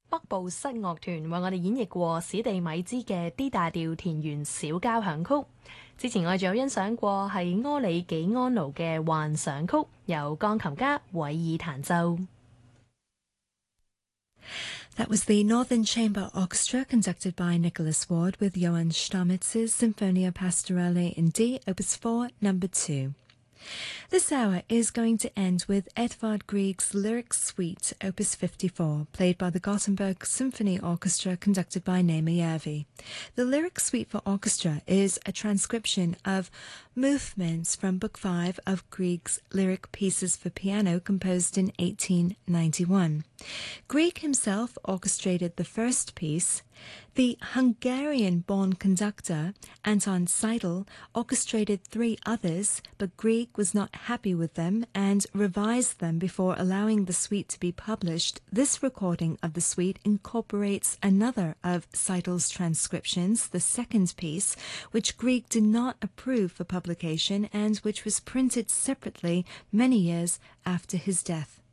北部室樂團為我哋演繹過史地米茲嘅 D 大調田園小交響曲。之前我哋仲有欣賞過係柯里紀安奴嘅幻想曲，由鋼琴家韋爾彈奏。 That was the Northern Chamber Orchestra conducted by Nicholas Ward with Johann Stammitz's Sinfonia Pastorale in D, Opus 4, number 2. This hour is going to end with Edvard Grieg's Lyric Suite, Opus 54, played by the Gothenburg Symphony Orchestra conducted by Naima Järvi. The Lyric Suite for Orchestra is a transcription of movements from Book 5 of Grieg's Lyric Pieces for Piano composed in 1891. Grieg himself orchestrated the first piece. The Hungarian-born conductor, Anton Seidl, orchestrated 3 others, but Grieg was not happy with them and revised them before allowing the suite to be published. This recording of the suite incorporates another of Seidl's transcriptions, the second piece, which Grieg did not approve for publication and which was printed separately many years after his death.